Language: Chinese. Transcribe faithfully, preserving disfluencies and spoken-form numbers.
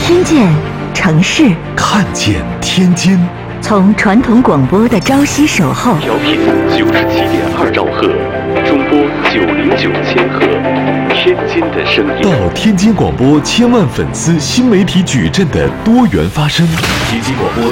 听见城市， 看见天津。 从传统广播的朝夕守候， 调频九十七点二兆赫，中波九零九千赫，天津的声音。 到天津广播千万粉丝新媒体矩阵的多元发声。天津广播